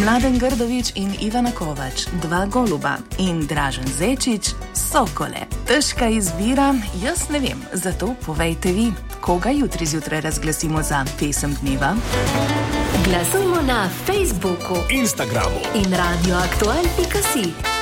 Mladen Grdović in Ivana Kovač, 2 goluba in Dražen Zečić, sokole. Težka izbira, jaz ne vem, zato povejte vi, koga jutri zjutraj razglasimo za pesem dneva. Glasujmo na Facebooku, Instagramu in radioaktual.si.